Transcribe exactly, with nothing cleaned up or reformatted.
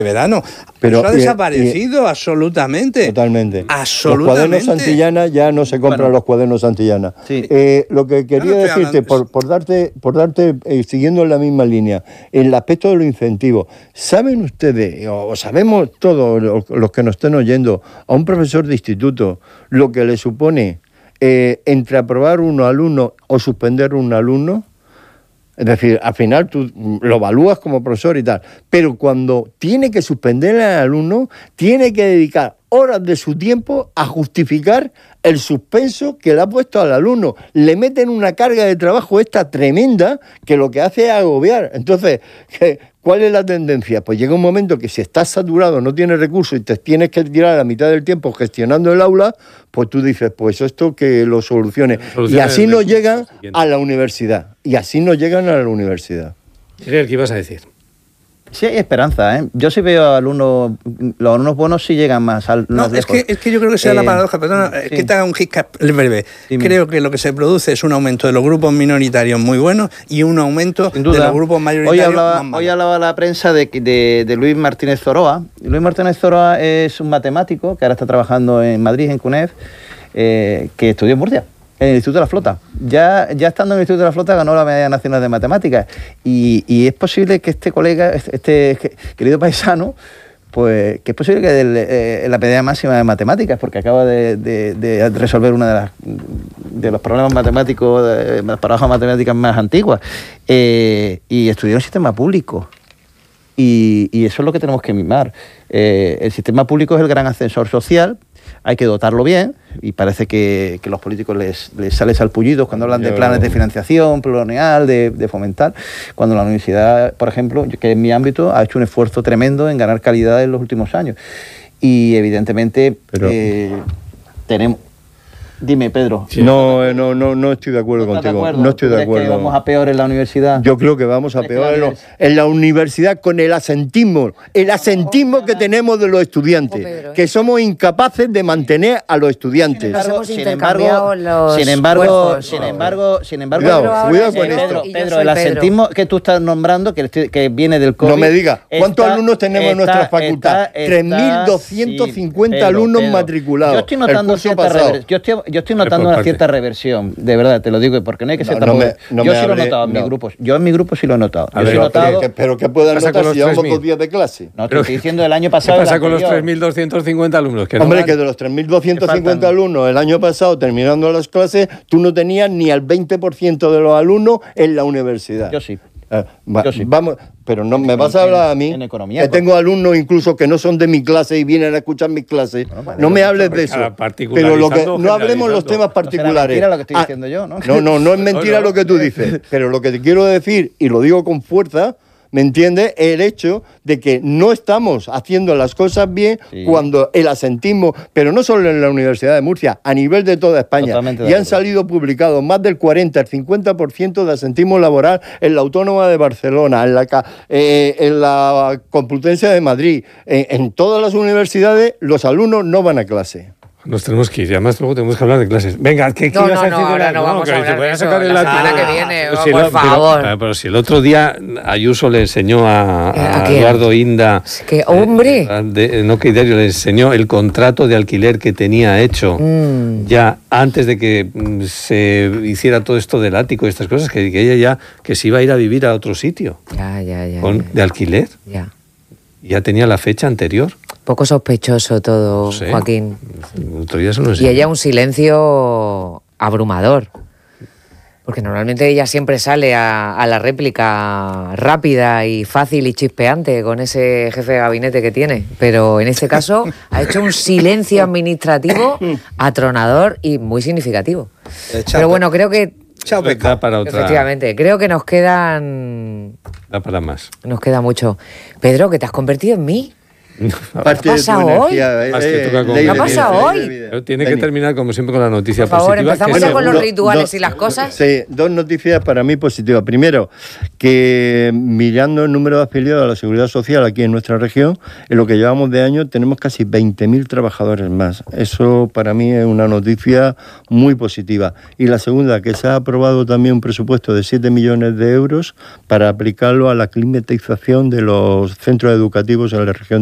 verano. Pero, Eso ha y, desaparecido y, absolutamente. Totalmente. Absolutamente. Los cuadernos Santillana ya no se compran bueno, los cuadernos Santillana. Sí. Eh, lo que quería no decirte, por, por darte, por darte eh, siguiendo en la misma línea, en el aspecto de los incentivos, ¿saben ustedes, o sabemos todos los que nos estén oyendo, a un profesor de instituto, lo que le supone eh, entre aprobar un alumno o suspender un alumno? Es decir, al final tú lo evalúas como profesor y tal, pero cuando tiene que suspender al alumno, tiene que dedicar horas de su tiempo a justificar el suspenso que le ha puesto al alumno. Le meten una carga de trabajo esta tremenda que lo que hace es agobiar. Entonces, ¿cuál es la tendencia? Pues llega un momento que si estás saturado, no tienes recursos y te tienes que tirar la mitad del tiempo gestionando el aula, pues tú dices, pues esto que lo solucione. Y así no llegan a la universidad. Y así no llegan a la universidad. ¿Qué ibas a decir? Sí hay esperanza, ¿eh? Yo sí veo alumnos, los alumnos buenos sí llegan más al No, es que, es que yo creo que sea eh, la paradoja, perdona, sí. Es que te haga un hit breve. Dime. Creo que lo que se produce es un aumento de los grupos minoritarios muy buenos y un aumento de los grupos mayoritarios hoy hablaba, más malos. Hoy hablaba la prensa de, de, de Luis Martínez Zoroa. Luis Martínez Zoroa es un matemático que ahora está trabajando en Madrid, en CUNEF, eh, que estudió en Murcia, en el Instituto de la Flota. Ya, ya estando en el Instituto de la Flota ganó la Medalla Nacional de Matemáticas. Y, y es posible que este colega, este, este querido paisano, pues que es posible que de, eh, la medalla máxima de Matemáticas, porque acaba de, de, de resolver uno de, las, de los problemas matemáticos, de las paradojas matemáticas más antiguas. Eh, y estudió en el sistema público. Y, y eso es lo que tenemos que mimar. Eh, el sistema público es el gran ascensor social. Hay que dotarlo bien, y parece que, que los políticos les, les sale salpullidos cuando hablan de planes de financiación plurianual, de, de fomentar, cuando la universidad, por ejemplo, que en mi ámbito, ha hecho un esfuerzo tremendo en ganar calidad en los últimos años. Y evidentemente Pero... eh, tenemos... Dime, Pedro. Sí. No, no, no, no estoy de acuerdo ¿No contigo. De acuerdo? No estoy de acuerdo. ¿Que vamos a peor en la universidad? Yo creo que vamos a peor en, lo, en la universidad con el asentismo, el asentismo que tenemos de los estudiantes, Pedro, ¿eh? que somos incapaces de mantener a los estudiantes. Sin embargo, sin embargo, los sin embargo, cuerpos, sin embargo, sin embargo, cuidado, cuidado con Pedro, esto. Pedro, el asentismo que tú estás nombrando, que, que viene del COVID. No me digas, ¿cuántos está, alumnos tenemos está, en nuestra facultad? tres mil doscientos cincuenta sí, alumnos Pedro, matriculados. Yo estoy notando cierta reversión. Yo estoy, yo estoy notando una cierta reversión, de verdad, te lo digo, porque no hay que ser no, tan... No me, no yo sí lo he notado en no. mi grupo, yo en mi grupo sí lo he notado. A ver, sí he notado... Que, pero ¿qué puedes notar si llevamos dos días de clase? No, te estoy diciendo el año pasado... ¿Qué pasa con los tres mil doscientos cincuenta alumnos? Que Hombre, no que de los tres mil doscientos cincuenta alumnos el año pasado, terminando las clases, tú no tenías ni al veinte por ciento de los alumnos en la universidad. Yo sí. Eh, va, Yo sí. Vamos, pero no en, me vas a hablar a mí, en economía, que pues. tengo alumnos incluso que no son de mi clase y vienen a escuchar mis clases. Bueno, vale, no me hables de eso. Pero lo que no hablemos los temas particulares. No será mentira lo que estoy ah, diciendo yo, ¿no? No, no, no es mentira no, no. lo que tú dices. Pero lo que te quiero decir, y lo digo con fuerza, ¿me entiendes? El hecho de que no estamos haciendo las cosas bien sí. cuando el asentismo, pero no solo en la Universidad de Murcia, a nivel de toda España, ya han salido publicados más del cuarenta, el cincuenta por ciento de asentismo laboral en la Autónoma de Barcelona, en la, eh, en la Complutense de Madrid, en, en todas las universidades los alumnos no van a clase. Nos tenemos que ir, y además luego tenemos que hablar de clases. Venga, ¿qué, qué no, ibas no, a decir? No, ahora la, no vamos no, a hablar de eso, sacar el la semana que viene, pero oh, si por el, favor. Pero, pero si el otro día Ayuso le enseñó a, a, ¿A Eduardo Inda... ¡Qué hombre! Eh, de, no, que le enseñó el contrato de alquiler que tenía hecho mm. ya antes de que mm, se hiciera todo esto del ático y estas cosas, que, que ella ya que se iba a ir a vivir a otro sitio. Ya, ya, ya. Con, ya, de alquiler. Ya. Ya tenía la fecha anterior. Poco sospechoso todo, no sé, Joaquín. Y ella un silencio abrumador. Porque normalmente ella siempre sale a, a la réplica rápida y fácil y chispeante con ese jefe de gabinete que tiene. Pero en este caso ha hecho un silencio administrativo atronador y muy significativo. Pero bueno, creo que... Chao, da para otra. Efectivamente, creo que nos quedan... Da para más. Nos queda mucho. Pedro, que te has convertido en mí. Parte ¿Qué ha pasado hoy? Eh, ¿Qué ha pasado hoy? Tiene que terminar, como siempre, con la noticia Por favor, positiva. empezamos ya con los rituales do, y las cosas. Sí, dos noticias para mí positivas. Primero, que mirando el número de afiliados a la Seguridad Social aquí en nuestra región, en lo que llevamos de año tenemos casi veinte mil trabajadores más. Eso para mí es una noticia muy positiva. Y la segunda, que se ha aprobado también un presupuesto de siete millones de euros para aplicarlo a la climatización de los centros educativos en la región